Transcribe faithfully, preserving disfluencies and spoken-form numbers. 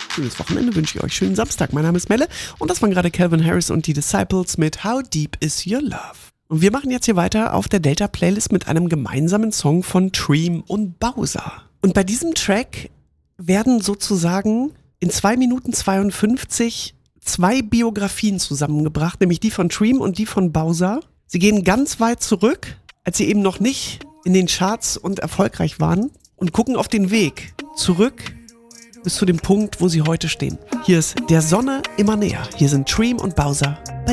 Schönes Wochenende wünsche ich euch. Schönen Samstag. Mein Name ist Melle und das waren gerade Calvin Harris und die Disciples mit How Deep Is Your Love. Und wir machen jetzt hier weiter auf der Delta-Playlist mit einem gemeinsamen Song von Treem und Bowser. Und bei diesem Track werden sozusagen in zwei Minuten zweiundfünfzig zwei Biografien zusammengebracht, nämlich die von Treem und die von Bowser. Sie gehen ganz weit zurück, als sie eben noch nicht in den Charts und erfolgreich waren und gucken auf den Weg zurück bis zu dem Punkt, wo sie heute stehen. Hier ist Der Sonne immer näher. Hier sind Treem und Bowser.